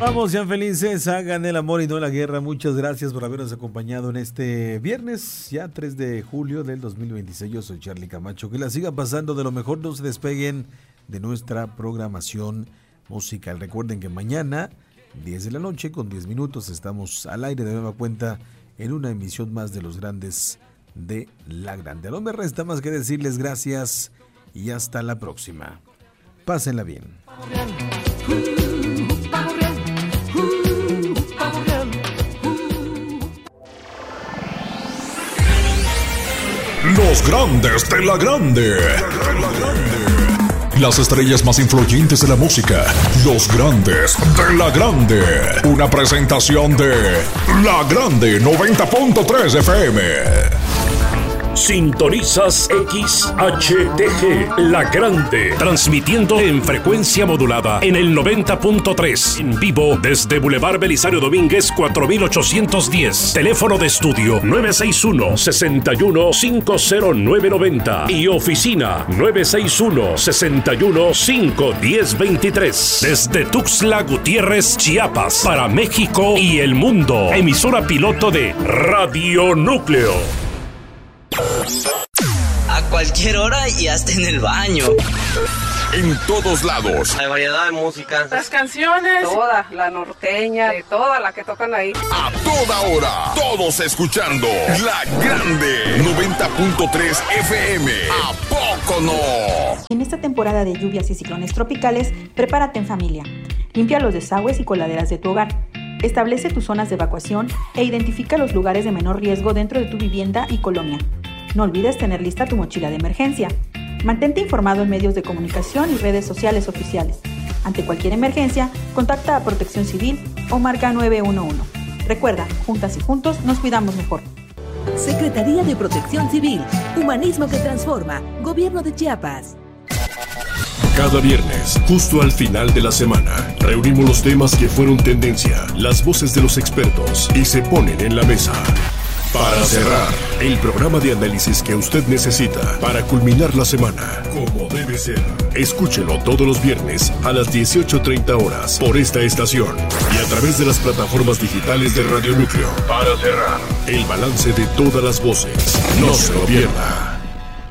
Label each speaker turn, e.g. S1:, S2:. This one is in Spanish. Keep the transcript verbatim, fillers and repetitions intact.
S1: Vamos, sean felices, hagan el amor y no la guerra. Muchas gracias por habernos acompañado en este viernes, ya tres de julio del dos mil veintiséis. Yo soy Charlie Camacho. Que la sigan pasando de lo mejor, no se despeguen de nuestra programación musical. Recuerden que mañana, diez de la noche, con diez minutos, estamos al aire de nueva cuenta en una emisión más de Los Grandes de La Grande. No me resta más que decirles gracias y hasta la próxima. Pásenla bien.
S2: Los Grandes de La Grande. Las estrellas más influyentes de la música. Los Grandes de La Grande. Una presentación de La Grande noventa punto tres F M.
S3: Sintonizas X H T G La Grande, transmitiendo en frecuencia modulada en el noventa punto tres, en vivo desde Boulevard Belisario Domínguez cuatro mil ochocientos diez, teléfono de estudio nueve seis uno, seis uno cinco cero nueve nueve cero y oficina nueve seis uno, seis uno cinco uno cero dos tres, desde Tuxtla Gutiérrez, Chiapas, para México y el mundo, emisora piloto de Radio Núcleo.
S4: A cualquier hora y hasta en el baño.
S2: En todos lados.
S4: Hay variedad de música.
S5: Las canciones, toda, la norteña, de toda la que tocan ahí.
S2: A toda hora, todos escuchando La Grande noventa punto tres F M. ¿A poco no?
S6: En esta temporada de lluvias y ciclones tropicales, prepárate en familia. Limpia los desagües y coladeras de tu hogar. Establece tus zonas de evacuación e identifica los lugares de menor riesgo dentro de tu vivienda y colonia. No olvides tener lista tu mochila de emergencia. Mantente informado en medios de comunicación y redes sociales oficiales. Ante cualquier emergencia, contacta a Protección Civil o marca nueve uno uno. Recuerda, juntas y juntos nos cuidamos mejor.
S7: Secretaría de Protección Civil, Humanismo que Transforma, Gobierno de Chiapas.
S3: Cada viernes, justo al final de la semana, reunimos los temas que fueron tendencia, las voces de los expertos y se ponen en la mesa. Para cerrar, el programa de análisis que usted necesita para culminar la semana, como debe ser. Escúchelo todos los viernes a las dieciocho treinta horas por esta estación y a través de las plataformas digitales de Radio Núcleo. Para cerrar, el balance de todas las voces. No se lo pierda.